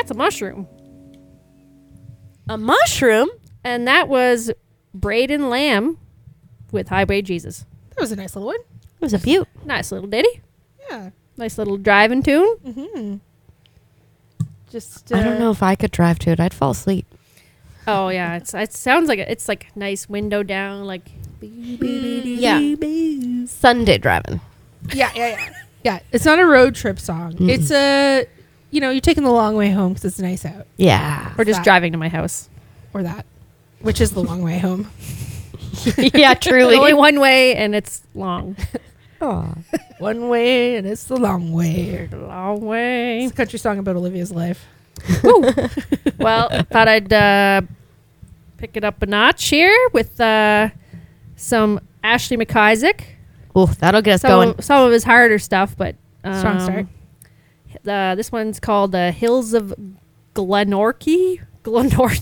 That's a mushroom. A mushroom? And that was Braden Lamb with Highway Jesus. That was a nice little one. It was a beaut. Nice little ditty. Yeah. Nice little driving tune. Mm-hmm. Just. I don't know if I could drive to it. I'd fall asleep. Oh yeah, it sounds like it's like nice window down, like Yeah. Sunday driving. Yeah. It's not a road trip song. Mm-mm. It's you're taking the long way home because it's nice out, Yeah. or just That. driving to my house. or that, which is the long way home. Yeah, truly. Only one way, and it's long. Aw. One way, and it's the long way. Long way. It's a country song about Olivia's life. Well, thought I'd pick it up a notch here with some Ashley McIsaac. Ooh, that'll get us going. Some of his harder stuff, but Strong start. This one's called the Hills of Glenorchy.